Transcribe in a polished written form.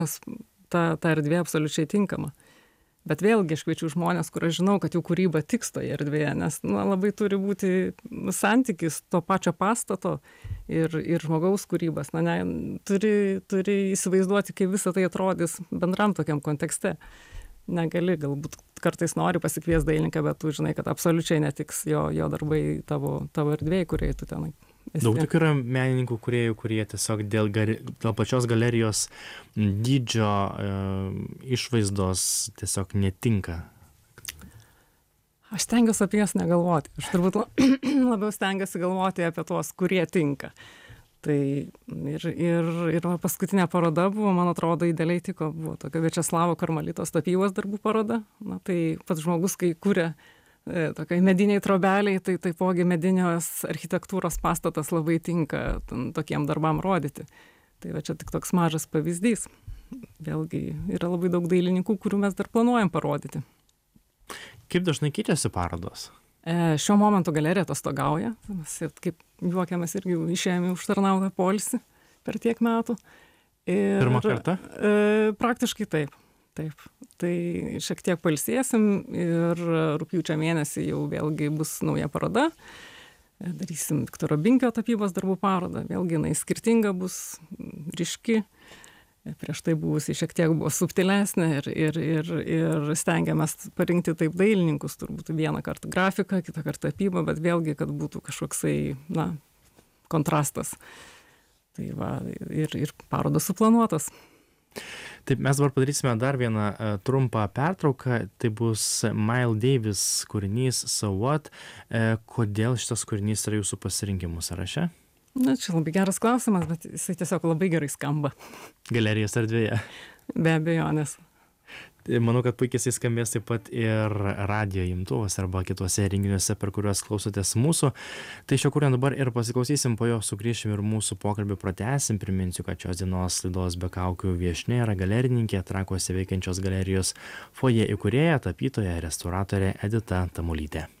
ta erdvė absoliučiai tinkama. Bet vėlgi aš kviečiu žmones, kur aš žinau, kad jų kūryba tiks toje erdvėje, nes labai turi būti santykis to pačio pastato ir žmogaus kūrybos. Turi įsivaizduoti, kaip visą tai atrodys bendram tokiam kontekste. Negali, galbūt kartais nori pasikviesti dailininką, bet tu žinai, kad absoliučiai netiks jo darbai tavo erdvėje, kuriai tu tenai esi. Daug tokių yra menininkų, kurie tiesiog dėl pačios galerijos dydžio, išvaizdos tiesiog netinka. Aš stengiuosi apie jas negalvoti. Aš turbūt labiau stengiuosi galvoti apie tuos, kurie tinka. Tai ir paskutinė paroda buvo, man atrodo, idealiai tiko. Buvo tokia Viačeslavo Karmalitos tapybos darbų paroda. Tai pats žmogus, kai kuria tokiai mediniai trobeliai, tai taipogi medinės architektūros pastatas labai tinka tokiem darbam rodyti. Tai va čia tik toks mažas pavyzdys. Vėlgi yra labai daug dailininkų, kurių mes dar planuojam parodyti. Kaip dažnai keičiasi parodos? Šiuo momentu galerija atostogauja. Kaip juokiamės irgi išėjome užtarnautą poilsį per tiek metų. Pirmą kartą? Praktiškai taip. Tai šiek tiek pailsėsim ir rugpjūčio mėnesį jau vėlgi bus nauja paroda. Darysim Viktoro Binkio tapybos darbų parodą. Vėlgi jinai skirtinga bus, ryški. Prieš tai buvusi šiek tiek buvo subtilesnė ir stengiamės parinkti taip dailininkus, turbūt vieną kartą grafiką, kitą kartą tapybą, bet vėlgi, kad būtų kažkoksai, kontrastas. Tai va, ir parodos suplanuotas. Taip, mes dabar padarysime dar vieną trumpą pertrauką. Tai bus Miles Davis kūrinys So What. Kodėl šitas kūrinys yra jūsų pasirinkimų sąraše? Čia labai geras klausimas, bet jisai tiesiog labai gerai skamba. Galerijos erdvėje. Be abejonės. Manau, kad puikiai jis skambės taip pat ir radijo imtuvose arba kituose renginiuose, per kuriuos klausotės mūsų. Tai šio kūrinio dabar ir pasiklausysim, po jo sugrįšim ir mūsų pokalbį pratęsim. Priminsiu, kad šios dienos laidos Be kaukių viešnia yra galerininkė, Trakuose veikiančios galerijos Foje įkūrėja, tapytoja, restauratorė Edita Tamulytė.